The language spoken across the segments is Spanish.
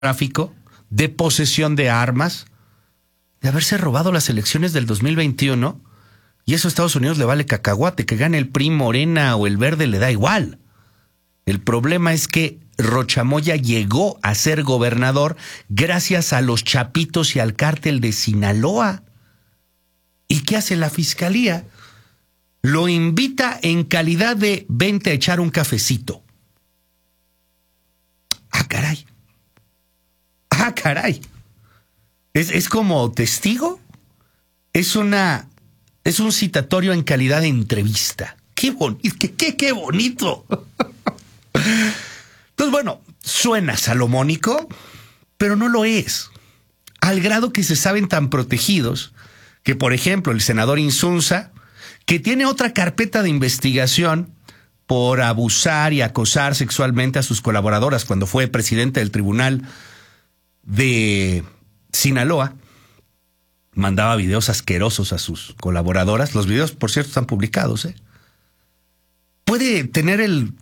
tráfico, de posesión de armas, de haberse robado las elecciones del 2021, y eso a Estados Unidos le vale cacahuate, que gane el PRI, Morena o el Verde le da igual. El problema es que Rochamoya llegó a ser gobernador gracias a los Chapitos y al cártel de Sinaloa. ¿Y qué hace la fiscalía? Lo invita en calidad de vente a echar un cafecito. ¡Ah, caray! ¡Ah, caray! ¿Es como testigo? Es un citatorio en calidad de entrevista. ¡Qué bonito! ¡Qué bonito! Entonces, bueno, suena salomónico, pero no lo es. Al grado que se saben tan protegidos que, por ejemplo, el senador Insunza, que tiene otra carpeta de investigación por abusar y acosar sexualmente a sus colaboradoras cuando fue presidente del tribunal de Sinaloa, mandaba videos asquerosos a sus colaboradoras. Los videos, por cierto, están publicados. Puede tener el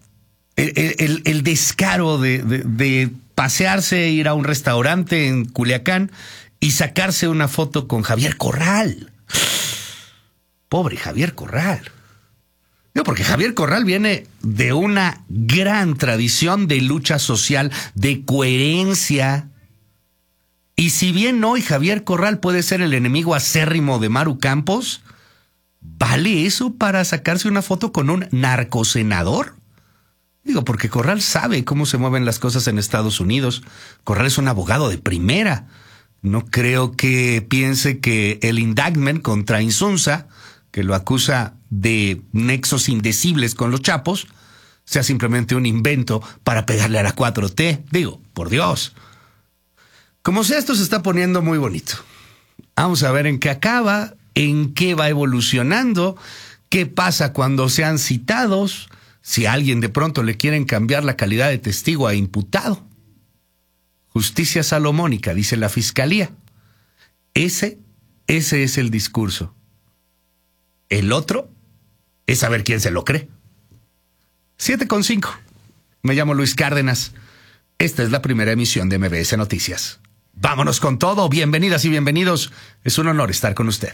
descaro de pasearse, ir a un restaurante en Culiacán y sacarse una foto con Javier Corral. Pobre Javier Corral. Porque Javier Corral viene de una gran tradición de lucha social, de coherencia. Y si bien hoy Javier Corral puede ser el enemigo acérrimo de Maru Campos, ¿vale eso para sacarse una foto con un narcosenador? Porque Corral sabe cómo se mueven las cosas en Estados Unidos. Corral es un abogado de primera. No creo que piense que el indictment contra Insunza, que lo acusa de nexos indecibles con los Chapos, sea simplemente un invento para pegarle a la 4T. Por Dios. Como sea, esto se está poniendo muy bonito. Vamos a ver en qué acaba, en qué va evolucionando, qué pasa cuando sean citados, si a alguien de pronto le quieren cambiar la calidad de testigo a imputado. Justicia salomónica, dice la fiscalía. Ese es el discurso. El otro es saber quién se lo cree. 7:05. Me llamo Luis Cárdenas. Esta es la primera emisión de MBS Noticias. Vámonos con todo. Bienvenidas y bienvenidos. Es un honor estar con usted.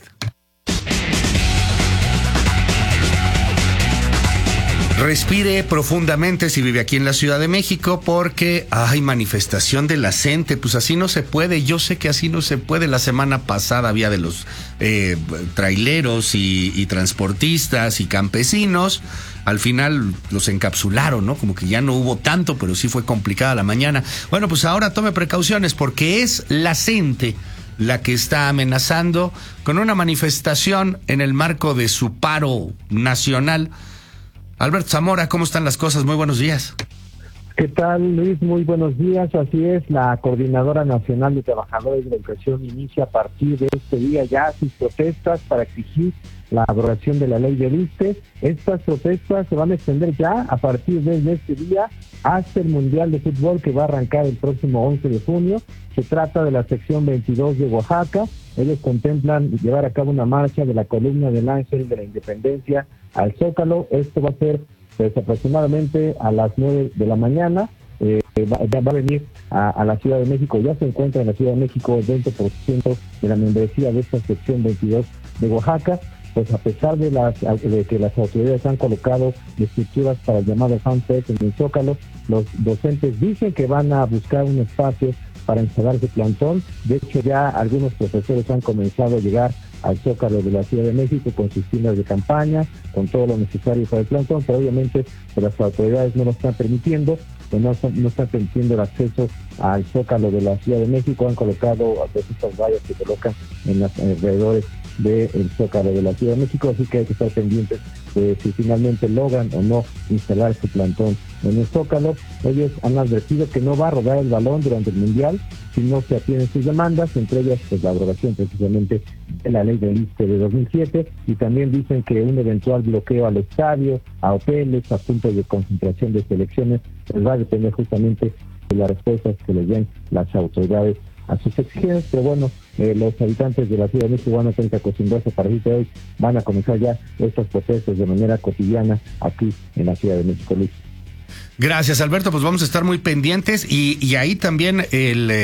Respire profundamente si vive aquí en la Ciudad de México, porque hay manifestación de la gente. Pues así no se puede. Yo sé que así no se puede. La semana pasada había de los traileros y transportistas y campesinos. Al final los encapsularon, ¿no? Como que ya no hubo tanto, pero sí fue complicada la mañana. Bueno, pues ahora tome precauciones, porque es la gente la que está amenazando con una manifestación en el marco de su paro nacional. Alberto Zamora, ¿cómo están las cosas? Muy buenos días. ¿Qué tal, Luis? Muy buenos días. Así es, la Coordinadora Nacional de Trabajadores de la Educación inicia a partir de este día ya sus protestas para exigir la abrogación de la ley del ISSSTE. Estas protestas se van a extender ya a partir de este día hasta el Mundial de Fútbol, que va a arrancar el próximo 11 de junio. Se trata de la sección 22 de Oaxaca. Ellos contemplan llevar a cabo una marcha de la columna del Ángel de la Independencia al Zócalo. Esto va a ser pues aproximadamente a las 9 de la mañana. Va a venir a la Ciudad de México. Ya se encuentra en la Ciudad de México el 20% de la membresía de esta sección 22 de Oaxaca. Pues a pesar de que las autoridades han colocado estructuras para el llamado FanFest en el Zócalo, los docentes dicen que van a buscar un espacio para instalar su plantón. De hecho, ya algunos profesores han comenzado a llegar al Zócalo de la Ciudad de México con sus tiendas de campaña, con todo lo necesario para el plantón, pero obviamente pues, las autoridades no lo están permitiendo, pues no están permitiendo el acceso al Zócalo de la Ciudad de México. Han colocado a veces estas vallas que colocan en los alrededores del Zócalo de la Ciudad de México, así que hay que estar pendientes de si finalmente logran o no instalar su plantón en el Zócalo. Ellos han advertido que no va a rodar el balón durante el Mundial si no se atienden sus demandas, entre ellas pues la abrogación precisamente de la ley del ISSSTE de 2007, y también dicen que un eventual bloqueo al estadio, a hoteles, a puntos de concentración de selecciones, pues va a depender justamente de las respuestas que les den las autoridades a sus exigencias. Pero bueno, los habitantes de la Ciudad de México van a tener que acostumbrarse. Para partir de hoy van a comenzar ya estos procesos de manera cotidiana aquí en la Ciudad de México, Luis. Gracias, Alberto. Pues vamos a estar muy pendientes y ahí también el